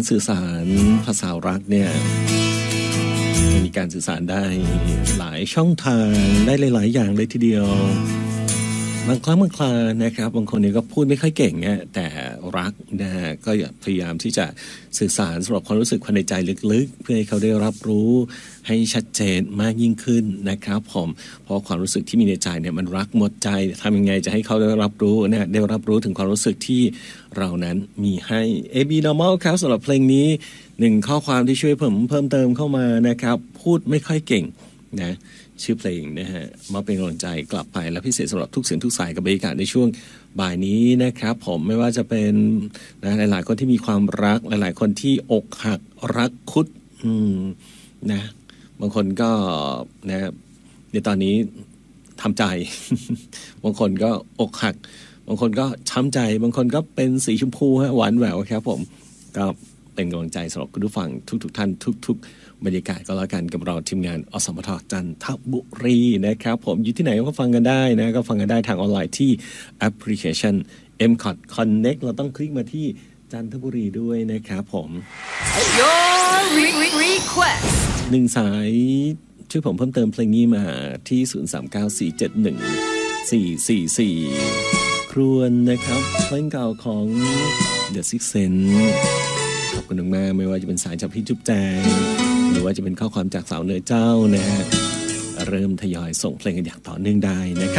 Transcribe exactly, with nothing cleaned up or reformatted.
สื่อสารภาษารักเนี่ยมีการสื่อสารได้หลายช่องทางได้หลายๆอย่างเลยทีเดียวบางครั้งบางครานะครับบางคนเนี่ยก็พูดไม่ค่อยเก่งเนี่ยแต่รักนะฮะก็พยายามที่จะสื่อสารสำหรับความรู้สึกภายในใจลึกๆเพื่อให้เขาได้รับรู้ให้ชัดเจนมากยิ่งขึ้นนะครับผมเพราะความรู้สึกที่มีในใจเนี่ยมันรักหมดใจทำยังไงจะให้เขาได้รับรู้เนี่ยได้รับรู้ถึงความรู้สึกที่เรานั้นมีให้ เอ บี Normal ครับสำหรับเพลงนี้หนึ่งข้อความที่ช่วยผมเพิ่มเติมเข้ามานะครับพูดไม่ค่อยเก่งนะชื่อเพลงนะฮะมาเป็นกำลังใจกลับไปและพิเศษสำหรับทุกเสียงทุกสายกับบรรยากาศในช่วงบ่ายนี้นะครับผมไม่ว่าจะเป็นนะหลายๆคนที่มีความรักหลายๆคนที่อกหักรักคุดอืมนะบางคนก็นะในตอนนี้ทำใจ บางคนก็อกหักบางคนก็ช้ำใจบางคนก็เป็นสีชมพูฮะหวานแหววครับผมก็เป็นกำลังใจสำหรับคุณผู้ฟังทุกๆท่านทุกๆบรรยากาศก็แล้วกันกับเราทีมงานอสมทจันทบุรีนะครับผมอยู่ที่ไหนก็ฟังกันได้นะก็ฟังกันได้ทางออนไลน์ที่แอปพลิเคชัน เอ็ม คอท Connect เราต้องคลิกมาที่จันทบุรีด้วยนะครับผม Your request หนึ่งสายช่วยผมเพิ่มเติมเพลงนี้มาที่ศูนย์ สาม เก้า สี่ เจ็ด หนึ่ง สี่ สี่ สี่ครวนนะครับเพลงเก่าของ The Six Sense ขอบคุณมากไม่ว่าจะเป็นสายจากพี่จุ๊บแจงหรือว่าจะเป็นข้อความจากสาวเหนือเจ้านะฮะเริ่มทยอยส่งเพลงกันอย่างต่อเนื่องได้นะครับ